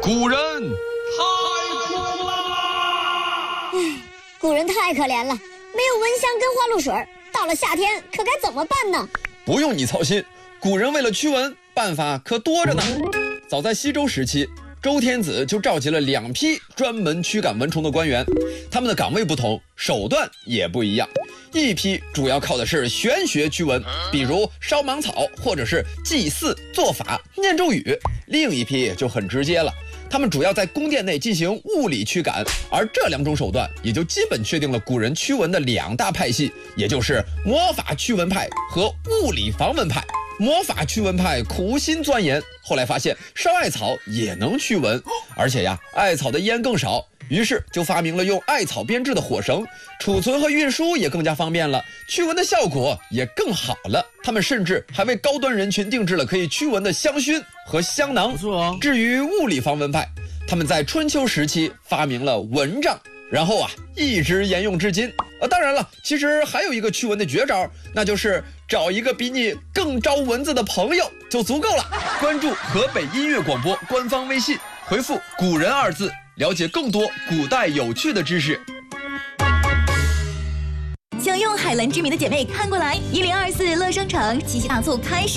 古人太苦啦！ 古人太可怜了，没有蚊香跟花露水，到了夏天可该怎么办呢？ 不用你操心，古人为了驱蚊，办法可多着呢。早在西周时期，周天子就召集了2批专门驱赶蚊虫的官员，他们的岗位不同，手段也不一样。一批主要靠的是玄学驱蚊，比如烧芒草或者是祭祀、做法、念咒语；另一批就很直接了，他们主要在宫殿内进行物理驱赶，而这2种手段也就基本确定了古人驱蚊的2大派系，也就是魔法驱蚊派和物理防蚊派。魔法驱蚊派苦心钻研，后来发现烧艾草也能驱蚊，而且呀，艾草的烟更少，于是就发明了用艾草编制的火绳，储存和运输也更加方便了，驱蚊的效果也更好了。他们甚至还为高端人群定制了可以驱蚊的香薰和香囊。 不错哦。 至于物理防蚊派，他们在春秋时期发明了蚊帐，然后一直沿用至今。当然了，其实还有一个驱蚊的绝招，那就是找一个比你更招蚊子的朋友就足够了。关注河北音乐广播官方微信，回复“古人”2字，了解更多古代有趣的知识。 想用海蓝之谜的姐妹看过来，1024乐商城七夕大促开始。